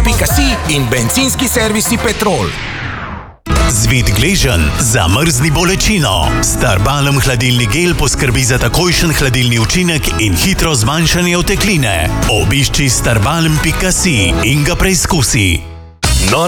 starbalm.si in bencinski servisi Petrol. Zvit gleženj, zamrzni bolečino. Starbalm hladilni gel poskrbi za takojšen hladilni učinek in hitro zmanjšanje otekline. Obišči starbalm.si in ga preizkusi.